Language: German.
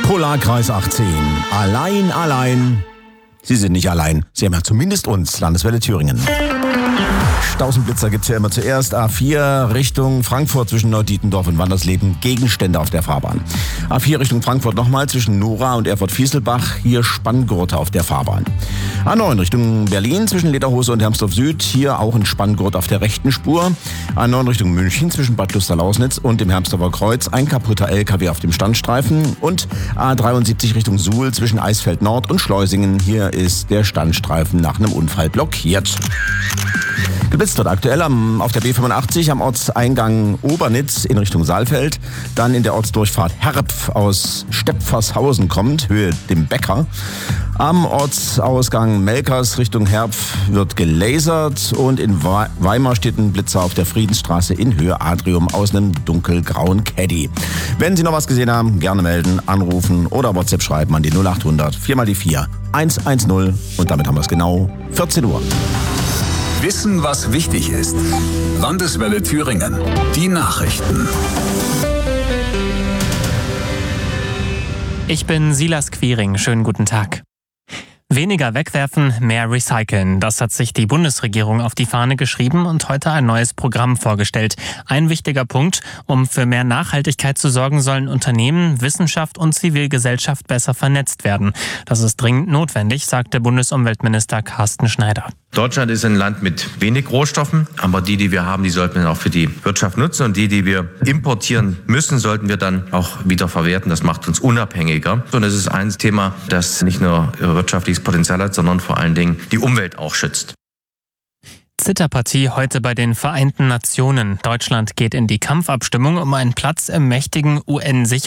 Polarkreis 18. Allein. Sie sind nicht allein. Sie haben ja zumindest uns, Landeswelle Thüringen. Stausenblitzer gibt's ja immer zuerst. A4 Richtung Frankfurt zwischen Neu-Dietendorf und Wandersleben. Gegenstände auf der Fahrbahn. A4 Richtung Frankfurt nochmal zwischen Nora und Erfurt-Fieselbach. Hier Spanngurte auf der Fahrbahn. A9 Richtung Berlin zwischen Lederhose und Hermsdorf Süd. Hier auch ein Spanngurt auf der rechten Spur. A9 Richtung München zwischen Bad Luster-Lausnitz und dem Hermsdorfer Kreuz. Ein kaputter LKW auf dem Standstreifen. Und A73 Richtung Suhl zwischen Eisfeld Nord und Schleusingen. Hier ist der Standstreifen nach einem Unfall blockiert. Geblitzt wird aktuell auf der B85 am Ortseingang Obernitz in Richtung Saalfeld. Dann in der Ortsdurchfahrt Herpf aus Stepfershausen kommt, Höhe dem Bäcker. Am Ortsausgang Melkers Richtung Herpf wird gelasert. Und in Weimar steht ein Blitzer auf der Friedensstraße in Höhe Adrium aus einem dunkelgrauen Caddy. Wenn Sie noch was gesehen haben, gerne melden, anrufen oder WhatsApp schreiben an die 0800 4x4 110. Und damit haben wir es genau 14 Uhr. Wissen, was wichtig ist. Landeswelle Thüringen. Die Nachrichten. Ich bin Silas Quiring. Schönen guten Tag. Weniger wegwerfen, mehr recyceln. Das hat sich die Bundesregierung auf die Fahne geschrieben und heute ein neues Programm vorgestellt. Ein wichtiger Punkt: Um für mehr Nachhaltigkeit zu sorgen, sollen Unternehmen, Wissenschaft und Zivilgesellschaft besser vernetzt werden. Das ist dringend notwendig, sagte Bundesumweltminister Carsten Schneider. Deutschland ist ein Land mit wenig Rohstoffen, aber die wir haben, die sollten wir auch für die Wirtschaft nutzen, und die wir importieren müssen, sollten wir dann auch wieder verwerten. Das macht uns unabhängiger. Und es ist ein Thema, das nicht nur wirtschaftliches Potenzial hat, sondern vor allen Dingen die Umwelt auch schützt. Zitterpartie heute bei den Vereinten Nationen. Deutschland geht in die Kampfabstimmung um einen Platz im mächtigen UN-Sicherheitsrat.